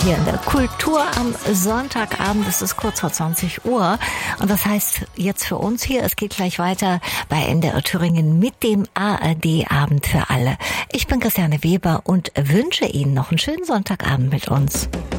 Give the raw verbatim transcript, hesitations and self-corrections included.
hier in der Kultur am Sonntagabend. Es ist kurz vor zwanzig Uhr und das heißt jetzt für uns hier, es geht gleich weiter bei N D R Thüringen mit dem A R D-Abend für alle. Ich bin Christiane Weber und wünsche Ihnen noch einen schönen Sonntagabend mit uns.